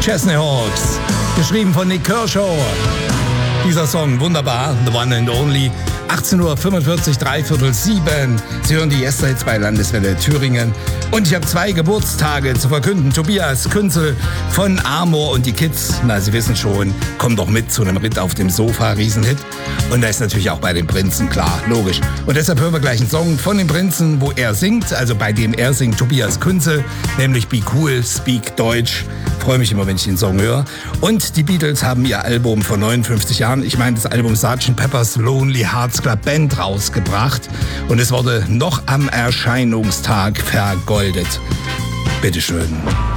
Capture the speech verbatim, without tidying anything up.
Chesney Hawks, geschrieben von Nik Kershaw. Dieser Song, wunderbar, The One and Only. achtzehn Uhr fünfundvierzig, dreiviertel sieben. Sie hören die Yesterhits bei Landeswelle Thüringen. Und ich habe zwei Geburtstage zu verkünden. Tobias Künzel von Amor und die Kids, na, Sie wissen schon, kommen doch mit zu einem Ritt auf dem Sofa, Riesenhit. Und da ist natürlich auch bei den Prinzen, klar, logisch. Und deshalb hören wir gleich einen Song von den Prinzen, wo er singt, also bei dem er singt, Tobias Künzel, nämlich Be Cool, Speak Deutsch. Freue mich immer, wenn ich den Song höre. Und die Beatles haben ihr Album vor neunundfünfzig Jahren, ich meine das Album Sergeant Pepper's Lonely Hearts Club Band, rausgebracht. Und es wurde noch am Erscheinungstag vergoldet. Bitteschön.